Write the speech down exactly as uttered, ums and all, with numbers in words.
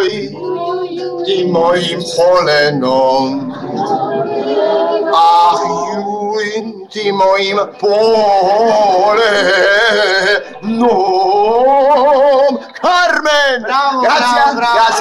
di moim polenom. Ach, Juin, di moim polenom. Carmen! Bravo, Grazie, bravo, bravo. grazie.